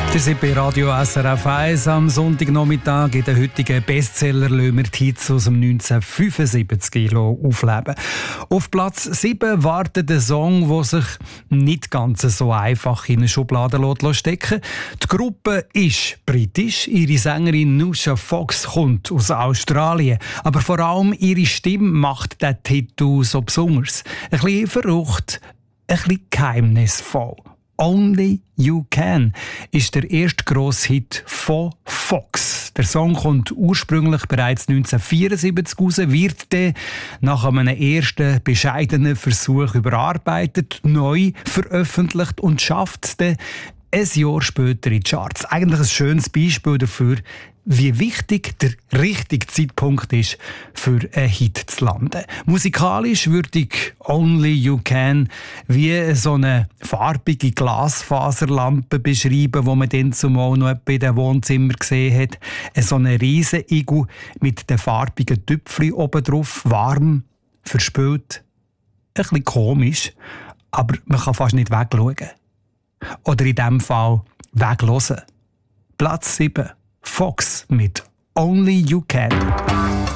Wir sind bei Radio SRF 1 am Sonntagnachmittag. In den heutigen Bestseller lassen wir die Hits aus dem 1975 aufleben. Auf Platz 7 wartet ein Song, der sich nicht ganz so einfach in eine Schublade stecken lässt. Die Gruppe ist britisch. Ihre Sängerin Nusha Fox kommt aus Australien. Aber vor allem ihre Stimme macht den Titel so besonders. Ein bisschen verrückt, ein bisschen geheimnisvoll. «Only You Can» ist der erste grosse Hit von Fox. Der Song kommt ursprünglich bereits 1974 raus, wird dann nach einem ersten bescheidenen Versuch überarbeitet, neu veröffentlicht und schafft es dann ein Jahr später in die Charts. Eigentlich ein schönes Beispiel dafür, wie wichtig der richtige Zeitpunkt ist, für einen Hit zu landen. Musikalisch würde ich «Only You Can» wie so eine farbige Glasfaserlampe beschreiben, die man dann zumal noch in den Wohnzimmer gesehen hat. So eine riesen Igel mit den farbigen Tüpfeln oben drauf, warm, verspült, ein bisschen komisch, aber man kann fast nicht wegschauen. Oder in diesem Fall weglosen. Platz 7. Fox mit «Only You Can».